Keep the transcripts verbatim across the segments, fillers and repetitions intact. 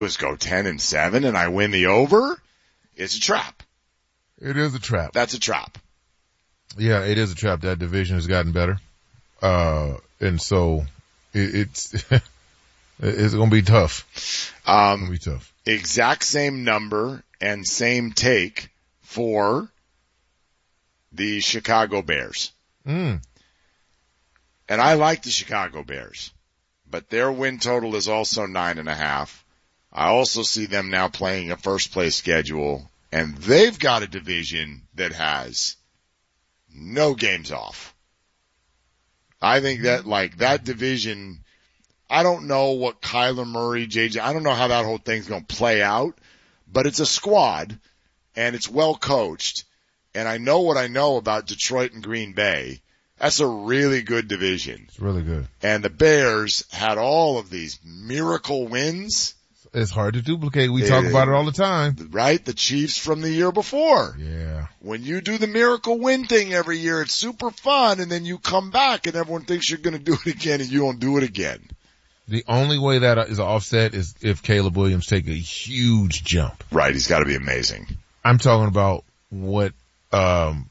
was go ten and seven and I win the over, it's a trap. It is a trap. That's a trap. Yeah, it is a trap. That division has gotten better. Uh, and so it, it's, it's going to be tough. Um, it's going to be tough. Exact same number and same take for the Chicago Bears. Mm. And I like the Chicago Bears, but their win total is also nine and a half. I also see them now playing a first place schedule, and they've got a division that has no games off. I think that, like, that division, I don't know what Kyler Murray, J J, I don't know how that whole thing's going to play out, but it's a squad, and it's well coached, and I know what I know about Detroit and Green Bay. That's a really good division. It's really good. And the Bears had all of these miracle wins. It's hard to duplicate. We it, talk about it all the time. Right? The Chiefs from the year before. Yeah. When you do the miracle win thing every year, it's super fun, and then you come back and everyone thinks you're going to do it again and you don't do it again. The only way that is offset is if Caleb Williams take a huge jump. Right. He's got to be amazing. I'm talking about what, um,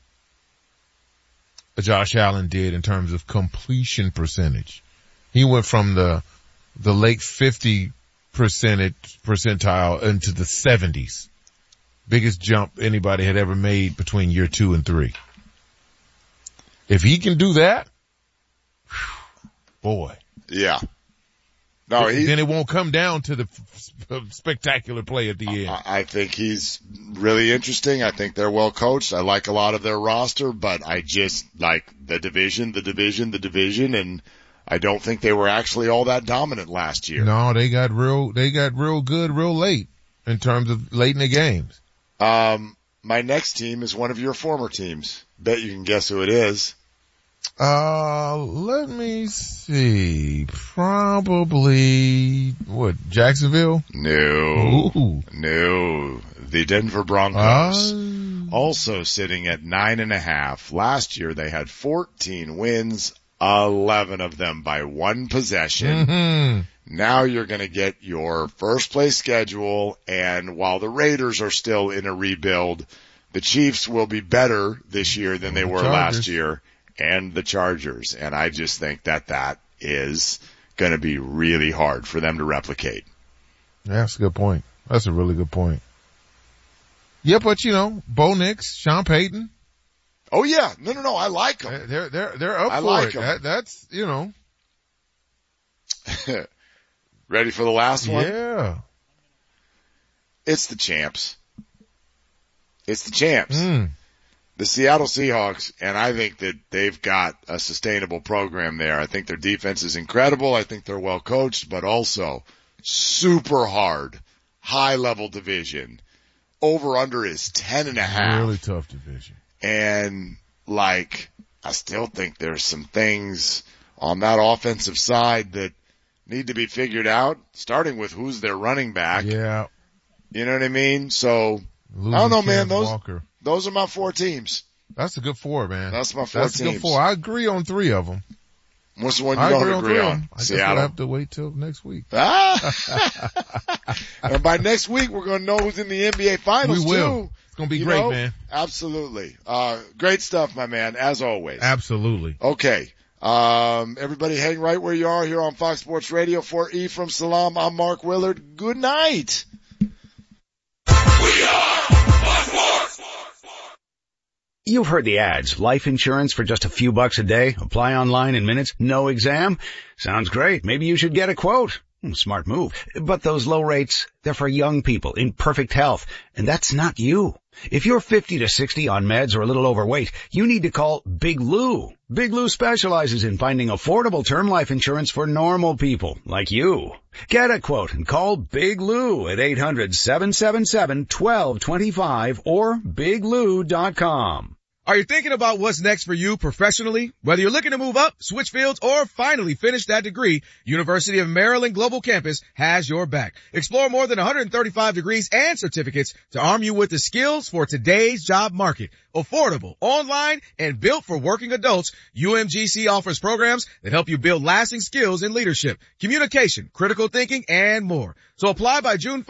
Josh Allen did in terms of completion percentage. He went from the, the late fifty percentage percentile into the seventies. Biggest jump anybody had ever made between year two and three. If he can do that, boy. Yeah. No, he, then it won't come down to the f- spectacular play at the end. I, I think he's really interesting. I think they're well coached. I like a lot of their roster, but I just like the division, the division, the division, and I don't think they were actually all that dominant last year. No, they got real, they got real good real late in terms of late in the games. Um, my next team is one of your former teams. Bet you can guess who it is. Uh, let me see. Probably, what, Jacksonville? No. Ooh. No. The Denver Broncos. Uh, also sitting at nine and a half. Last year they had fourteen wins, eleven of them by one possession. Mm-hmm. Now you're going to get your first place schedule, and while the Raiders are still in a rebuild, the Chiefs will be better this year than they were Chargers. last year. And the Chargers. And I just think that that is going to be really hard for them to replicate. That's a good point. That's a really good point. Yeah, but you know, Bo Nix, Sean Payton. Oh yeah. No, no, no. I like them. They're, they're, they're up I for like it. them. That, that's, you know. Ready for the last one? Yeah. It's the champs. It's the champs. Mm. The Seattle Seahawks, and I think that they've got a sustainable program there. I think their defense is incredible. I think they're well coached, but also super hard, high level division. Over under is ten and a half. Really tough division. And like, I still think there's some things on that offensive side that need to be figured out, starting with who's their running back. Yeah. You know what I mean? So, Losing I don't know, man. Kenneth Those, Walker. those are my four teams. That's a good four, man. That's my four That's teams. a good four. I agree on three of them. What's the one you I don't agree agree on? on? on? I guess Seattle. we'll have to wait till next week. Ah! And by next week, we're going to know who's in the N B A Finals, We will. too. It's going to be You great, know? man. Absolutely. Uh, great stuff, my man, as always. Absolutely. Okay. Um, everybody hang right where you are here on Fox Sports Radio. For Ephraim Salam, I'm Mark Willard. Good night. We are Fox Sports. You've heard the ads. Life insurance for just a few bucks a day. Apply online in minutes. No exam. Sounds great. Maybe you should get a quote. Hmm, smart move. But those low rates, they're for young people in perfect health. And that's not you. If you're fifty to sixty on meds or a little overweight, you need to call Big Lou. Big Lou specializes in finding affordable term life insurance for normal people like you. Get a quote and call Big Lou at eight hundred, seven seven seven, one two two five or big lou dot com. Are you thinking about what's next for you professionally? Whether you're looking to move up, switch fields, or finally finish that degree, University of Maryland Global Campus has your back. Explore more than one hundred thirty-five degrees and certificates to arm you with the skills for today's job market. Affordable, online, and built for working adults, U M G C offers programs that help you build lasting skills in leadership, communication, critical thinking, and more. So apply by June first.